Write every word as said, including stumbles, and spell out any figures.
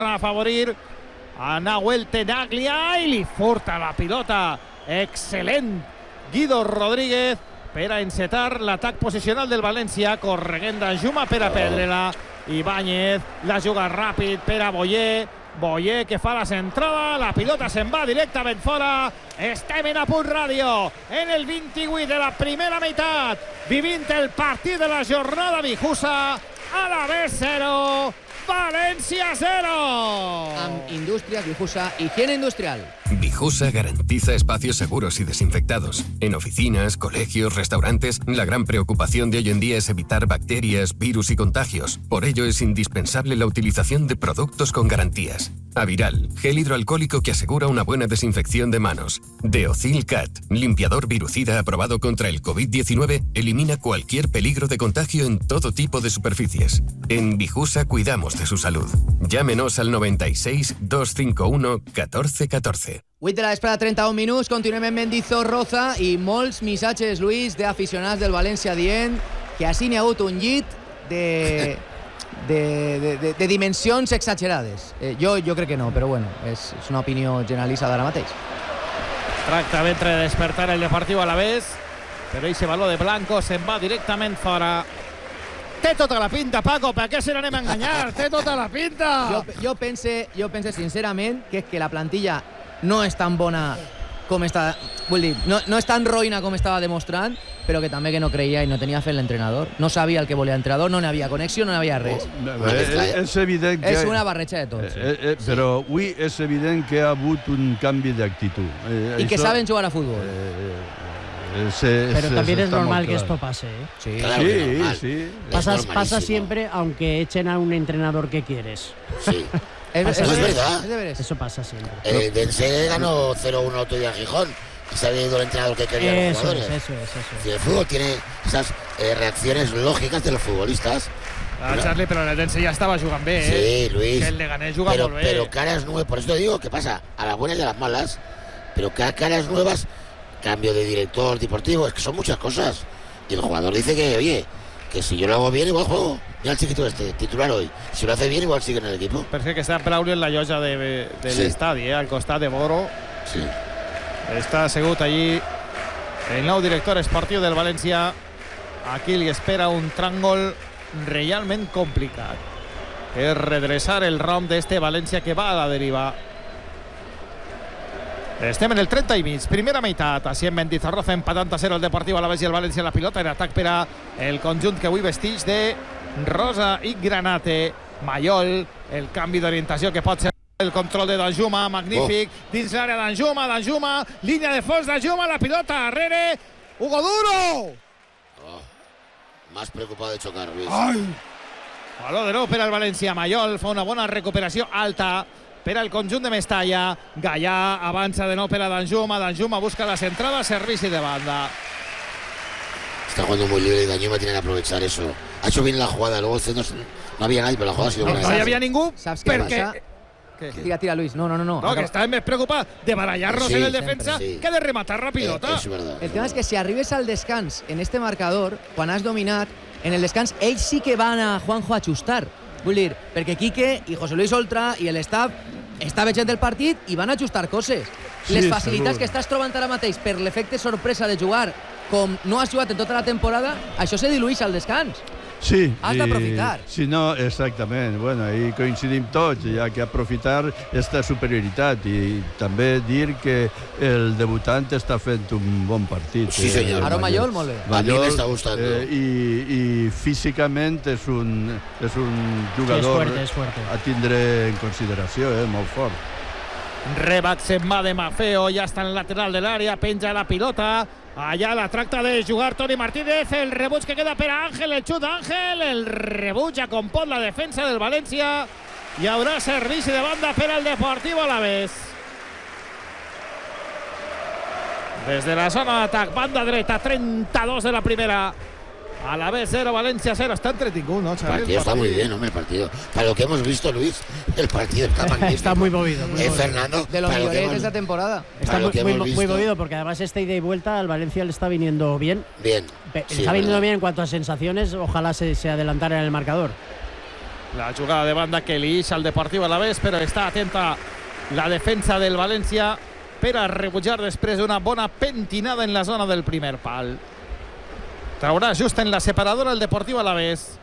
a favorir a Nahuel Tenaglia i li furta la pilota. Excel·lent Guido Rodríguez per a encetar l'atac posicional del València, correguent Danjuma per a perdre-la. Ibáñez la juga ràpid per a Boyer. Boyer que fa la centrada, la pilota se'n va directament fora. Estem en A Punt Ràdio en el vint-i-vuit de la primera meitat, vivint el partit de la jornada Bijusa. Alavés zero, València cero. Amb Indústrias Bijusa, higiene industrial. Bijusa garantiza espacios seguros y desinfectados. En oficinas, colegios, restaurantes, la gran preocupación de hoy en día es evitar bacterias, virus y contagios. Por ello es indispensable la utilización de productos con garantías. Aviral, gel hidroalcohólico que asegura una buena desinfección de manos. Deocil Cat, limpiador virucida aprobado contra el covid diecinueve, elimina cualquier peligro de contagio en todo tipo de superficies. En Bijusa cuidamos de su salud. Llámenos al noventa y seis, doscientos cincuenta y uno, catorce catorce. vuit de la vesprada, trenta-un minuts, continuem en Mendizorroza i molts missatges, Luis, d'aficionats del València dient que així n'hi ha hagut un llit de, de, de, de, de dimensions exagerades. Eh, jo, jo crec que no, però bueno, és, és una opinió generalitzada ara mateix. Tracta d'entre despertar el Deportiu Alavés, però aquest baló de Blanco se'n va directament fora. Té tota la pinta, Paco, per què se n'anem a enganyar? Té tota la pinta! Jo, jo, pense, jo pense sincerament que és que la plantilla no és tan bona com està, vull dir, no, no és tan roïna com estava demostrant, però que també que no creia i no tenia fe l'entrenador. No sabia el que volia l'entrenador, no n'hi havia connexió, no n'hi havia res. Oh, és, és evident que... És una barreja de tots. Eh, eh, però avui és evident que ha hagut un canvi d'actitud. Eh, I que això, saben jugar a futbol. Eh, Se, pero se, también se es normal que claro. esto pase, ¿eh? Sí, claro, sí, sí. Pasa, pasa siempre, aunque echen a un entrenador que quieres. Sí. Es, es, es, es verdad. verdad. Es Eso pasa siempre. El Dense ganó cero uno otro día a Gijón y se había ido el entrenador que quería eso los jugadores. Es, eso es, eso es. Y el fútbol tiene esas eh, reacciones lógicas de los futbolistas. Ah, Charlie, però el Dense ja estava jugant bé, sí, eh? Luis. Que el Leganés juga pero, molt bé. Pero caras nuevas, por eso te digo, ¿qué pasa? A las buenas y a las malas. Pero caras nuevas, cambio de director deportivo, es que son muchas cosas. Y el jugador dice que, oye, que si yo lo hago bien, igual juego. Mira el chiquito este, titular hoy. Si lo hace bien, igual sigue en el equipo. Perquè que està Braulio en la llotja de, de sí. l'estadi, eh? Al costat de Boro. Sí. Està assegut allí el nou director esportiu del València. Aquí li espera un tràngol realment complicat. És redreçar el rom d'este València que va a la deriva. Estem en el trenta i mig, primera meitat. Així en Mendizorroza, empatant a zero el Deportiu Alavés i el València en la pilota. En atac per a el conjunt que avui vesteix de rosa i granate. Mayol, el canvi d'orientació que pot ser el control de Danjuma, magnífic. Oh. Dins l'àrea Danjuma, Danjuma, línia de fons Danjuma, la pilota darrere. Hugo Duro! Oh, más preocupado de chocar, Luis. Ai! Baló de nou per al València. Mayol fa una bona recuperació alta per al conjunt de Mestalla. Gallà avança de nou per a Danjuma. Danjuma busca la centrada, servici de banda. Está jugando muy libre y Danjuma tiene que aprovechar eso. Ha hecho bien la jugada, luego el centro no había nadie, pero la jugada ha sido no, buena. No hi havia ningú Saps què perquè... passa? ¿Qué? Tira, tira, Luis. No, no, no. No, no que està més preocupat de barallar-nos sí, en el defensa sí. que de rematar la pilota. Eh, es verdad, el tema és que si arribes al descans en este marcador, quan has dominat, en el descans ells sí que van a Juanjo a ajustar. Vull dir, perquè Quique i José Luis Oltra i l'estaf està veient el partit i van a ajustar coses. Sí, les facilitats segur. Que estàs trobant ara mateix per l'efecte sorpresa de jugar com no has jugat en tota la temporada, això se diluïx al descans. Sí, has d'aprofitar. Sí, no, exactament. Bueno, ahí coincidim tots, hi ha que aprofitar esta superioritat i també dir que el debutant està fent un bon partit. Sí, senyor. Aro Mayol, molt bé. Mayol, a mi m'està gustando. Eh, i, i físicament és un, és un jugador sí, és fuerte, és fuerte. a tindre en consideració, eh, molt fort. Rebat se'n va de Mafeo, ja està en el lateral de l'àrea, penja la pilota. Allà la tracta de jugar Toni Martínez, el rebuig que queda per a Ángel, el xut d'Àngel, el rebuig a com pot la defensa del València. Hi haurà servici de banda per al Deportiu Alavés. Des de la zona d'atac, banda dreta, trenta-dos de la primera. Alavés cero, Valencia cero. Está entretingut, ¿no, Xavi? El partido está muy bien, hombre, el partido. Para lo que hemos visto, Luis, el partido está magnífico. Está muy movido. Muy eh, movido. Fernando, de los mejores de esta temporada. Está muy, muy, muy movido porque además este ida y vuelta al Valencia le está viniendo bien. Bien. Le sí, está viniendo verdad. bien en cuanto a sensaciones. Ojalá se, se adelantara en el marcador. La jugada de banda que elige el Deportiu Alavés, però està atenta la defensa del València per a rebutjar després d'una bona pentinada en la zona del primer pal. Traurà just en la separadora el Deportiu Alavés.